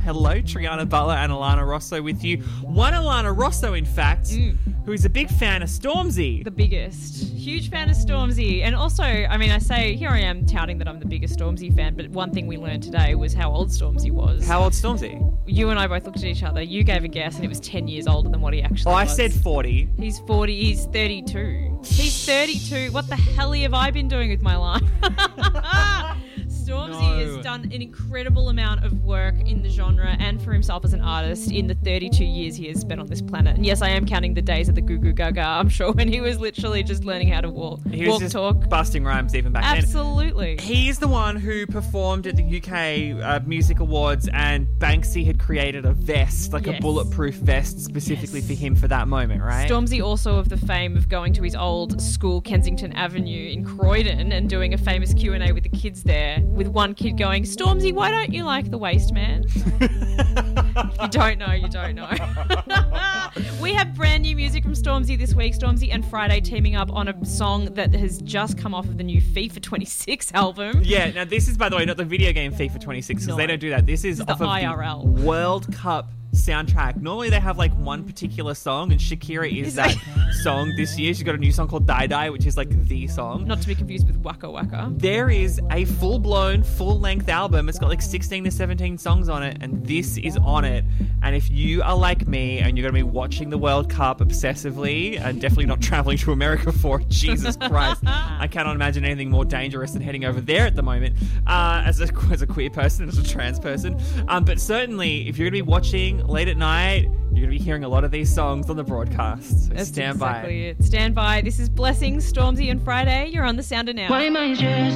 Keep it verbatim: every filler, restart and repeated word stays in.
Hello, Triana Butler and Alana Rosso with you. One Alana Rosso, in fact, mm. who is a big fan of Stormzy. The biggest. Huge fan of Stormzy. And also, I mean, I say, here I am touting that I'm the biggest Stormzy fan, but one thing we learned today was how old Stormzy was. How old Stormzy? You and I both looked at each other. You gave a guess and it was ten years older than what he actually oh, was. I said forty. He's forty. He's thirty-two. He's thirty-two. What the hell have I been doing with my life? Stormzy no. has done an incredible amount of work in the genre and for himself as an artist in the thirty-two years he has spent on this planet. And yes, I am counting the days of the Goo Goo Gaga, I'm sure, when he was literally just learning how to walk, he was walk, just talk. busting rhymes even back Absolutely. then. Absolutely. He's the one who performed at the U K uh, Music Awards, and Banksy had created a vest, like yes. a bulletproof vest specifically yes. for him for that moment, right? Stormzy also of the fame of going to his old school, Kensington Avenue in Croydon, and doing a famous Q and A with the kids there, with one kid going, Stormzy, why don't you like the waste man? You don't know, you don't know. We have brand new music from Stormzy this week. Stormzy and Friday teaming up on a song that has just come off of the new FIFA twenty-six album. Yeah, now this is, by the way, not the video game FIFA twenty-six, because no. they don't do that. This is, this is off the of I R L. the World Cup soundtrack. Normally they have like one particular song, and Shakira is, is that song this year. She's got a new song called Die Die, which is like the song. Not to be confused with Waka Waka. There is a full-blown, full-length album. It's got like sixteen to seventeen songs on it, and this is on it. And if you are like me and you're going to be watching the World Cup obsessively and definitely not traveling to America for it, Jesus Christ, I cannot imagine anything more dangerous than heading over there at the moment uh, as, a, as a queer person, as a trans person. Um, but certainly, if you're going to be watching late at night, you're going to be hearing a lot of these songs on the broadcast. So That's stand exactly by. It. Stand by. This is Blessings, Stormzy and Friday. You're on The Sounder now. Why am I just